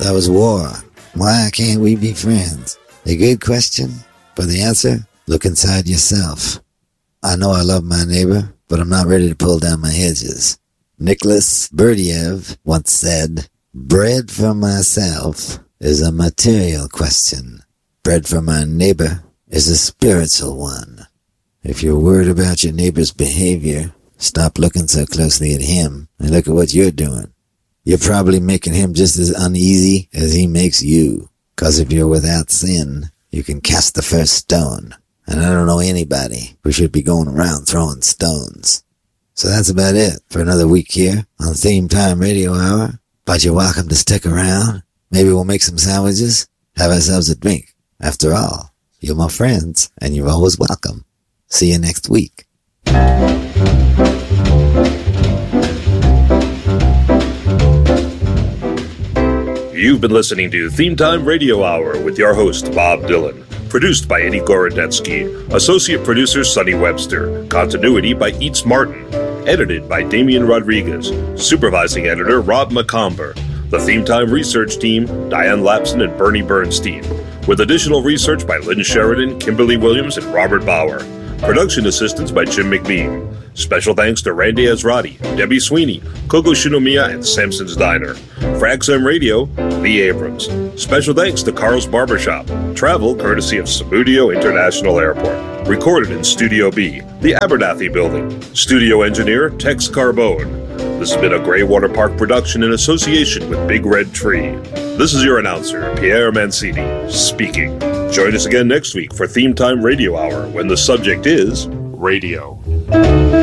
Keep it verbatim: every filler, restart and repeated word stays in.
That was war. Why can't we be friends? A good question. For the answer, look inside yourself. I know I love my neighbor, but I'm not ready to pull down my hedges. Nicholas Berdyaev once said, bread for myself is a material question. Bread for my neighbor is a spiritual one. If you're worried about your neighbor's behavior, stop looking so closely at him and look at what you're doing. You're probably making him just as uneasy as he makes you. Because if you're without sin, you can cast the first stone. And I don't know anybody who should be going around throwing stones. So that's about it for another week here on Theme Time Radio Hour. But you're welcome to stick around. Maybe we'll make some sandwiches, have ourselves a drink. After all, you're my friends, and you're always welcome. See you next week. You've been listening to Theme Time Radio Hour with your host, Bob Dylan. Produced by Eddie Gorodetsky. Associate producer, Sonny Webster. Continuity by Eats Martin. Edited by Damian Rodriguez. Supervising editor, Rob McComber. The Theme Time research team, Diane Lapson and Bernie Bernstein. With additional research by Lynn Sheridan, Kimberly Williams, and Robert Bauer. Production assistance by Jim McBean. Special thanks to Randy Azrati, Debbie Sweeney, Coco Shinomiya, and Samson's Diner. For X M Radio, Lee Abrams. Special thanks to Carl's Barbershop. Travel courtesy of Samudio International Airport. Recorded in Studio B, the Abernathy Building. Studio engineer, Tex Carbone. This has been a Greywater Park production in association with Big Red Tree. This is your announcer, Pierre Mancini, speaking. Join us again next week for Theme Time Radio Hour when the subject is radio.